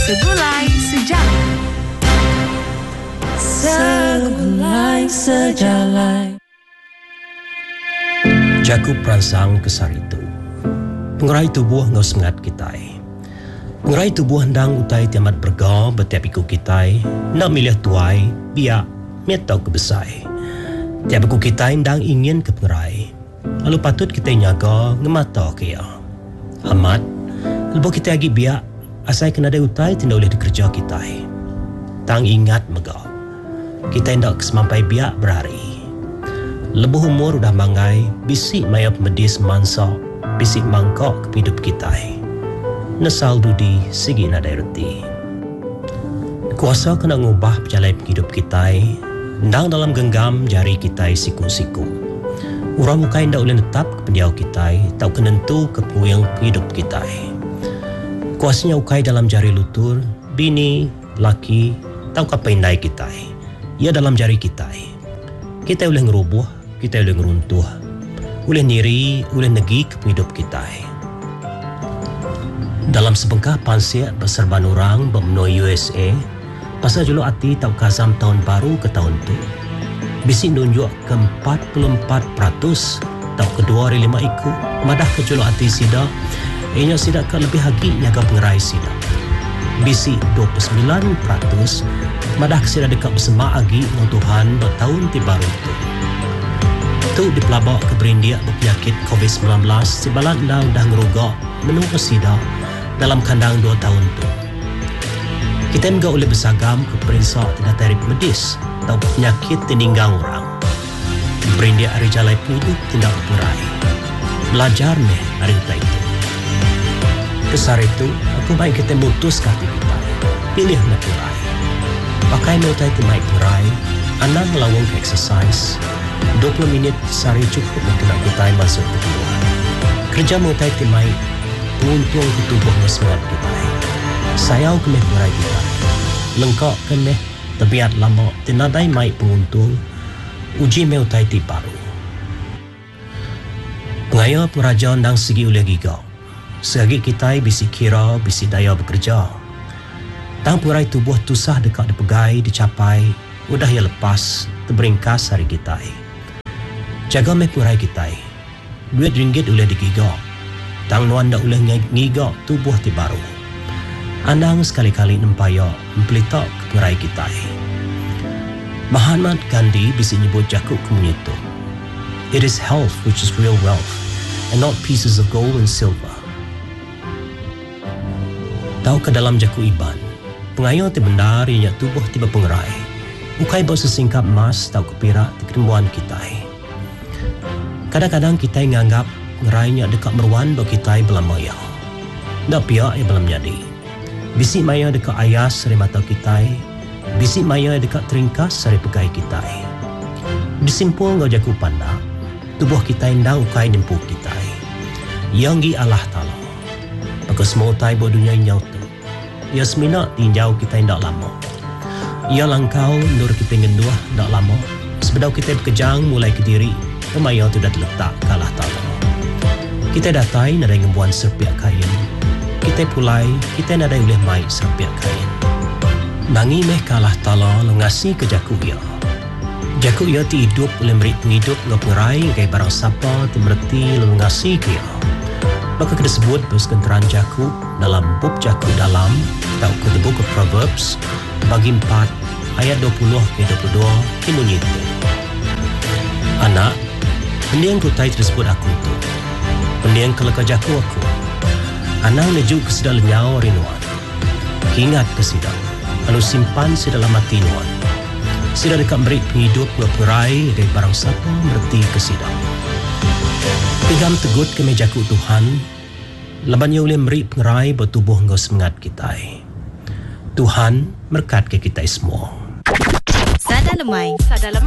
Segulai Sejarah. Segulai Sejarah. Jaku perangsang kesar itu. Pengerai tubuh ngau sengat kitai. Pengerai tubuh hendang utai tiamat berga betiap iku kitai. Nak milih tuai, biak, metau kebesai. Tiap iku kitai hendang ingin ke pengerai. Lalu patut kita nyaga ngemata kaya. Amat, lepas kita agi biak, asai kena ada utai tidak boleh dikerja kitai. Tang ingat mega. Kita hendak kesemampai biak berhari. Lebuh umur udah mangai, bisik maya pemedis mansa, bisik mangkok ke hidup kita. Nesal dudi sigi nadai reti. Kuasa kena ngubah perjalanan hidup kita, ndang dalam genggam jari kita siku-siku. Orang muka hendak boleh tetap ke pendiau kita, tak kenentu ke puyang hidup kita. Kuasanya ukai dalam jari lutur, bini, laki, tak apa indai kita. Ia dalam jari kita. Kita boleh ngerubuh, kita boleh ngeruntuh, boleh niri, boleh negi ke hidup kita. Dalam sebengkah pansiak berserban orang bermenui USA, pasal julu hati tak kazam tahun baru ke tahun tu. Bisik nunjuk ke 44%, tak ke 2/5 ikut, madah ke julu hati sida, ianya sida ke lebih haki nyaga pengerai sida. Bisik 29%, madah ke sida dekat bersemak agi dengan Tuhan bertahun ti baru tu. Tu dipelabak ke berindiak berpenyakit COVID-19 si balat dah ngerugak menunggu sida dalam kandang 2 tahun tu. Kita enggak boleh bersagam ke perinsak tidak tarik medis atau penyakit tininggang orang. Berindiak hari jalai hidup tidak berperai. Belajar meh hari itu. Kesar itu, aku baik kita mutus kata kita. Pilih nak perai. Pakai melutai temai perai, anak melawang ke exercise. 20 minit sehari cukup untuk nak kita masuk ke kedua. Kerja melutai temai, untung ke tubuh semangat kita. Sayau ke meh perai kita. Lengkap ke meh, terbiat lama, tinadai mai penguntung, uji melutai ti baru. Pengaya perajaan dan segi oleh gigau. Segi kita bisi kira, bisi daya bekerja. Tang purai tubuh tusah dekat dipegai, dicapai, udah ya lepas, terberingkas hari kita. Jaga meh purai kita. Duit ringgit oleh digigau. Tang nuan dah oleh ngigau tubuh ti baru. Andang sekali-kali nempaya mempelitak ke purai kita. Mahatma Gandhi bisi nyebut jakuk kemunyitu. It is health which is real wealth, and not pieces of gold and silver. Tahu ke dalam jaku iban, pengayo ti bendar yang tubuh tiba pengerai. Ukai bawa sesingkap emas tahu ke perak di kerembuan kita. Kadang-kadang kita nganggap ngerainya dekat meruan bawa kita belamaya. Tak pihak yang belum jadi. Bisik maya dekat ayas seri mata kita. Bisik maya dekat teringkas seri pegai kita. Disimpul ngau jaku pandang, tubuh kita endang ukai nimpu kita. Yang gi Allah Ta'ala. Maka semua utai buat dunia nyau tu. Ia semina tinjau kita tidak lama. Ia langkau nur kita ngenduah tidak lama. Sebedau kita berkejang mulai ke diri, kemaya tu dah terletak ke Allah Ta'ala. Kita datai nadai ngembuan serpiak kain. Kita pulai, kita nadai boleh mai serpiak kain. Nangi meh ke Allah Ta'ala lengasi ke jaku ia. Jaku ia ti hidup boleh beri penghidup ngapengerai kai barang sapa ti merti lengasi ke ia. Maka kita sebut bersekenteran jaku dalam bub jaku dalam atau ke the book of Proverbs bagi 4 ayat 20 ke 22 bunyi itu. Anak, pendiang kutai tersebut aku tu. Pendiang kelaka jaku aku. Anak lejuk ke sedal nyau rinuan. Ingat ke sidang. Lalu simpan sedalam hati nuan. Sida dekat beri penghidup berperai dari barang siapa merti ke sidang. Pigam tegut ke mejaku Tuhan, labannya boleh beri pengerai bertubuh ngau semangat kita. Tuhan berkat ke kita semua. Sada lemai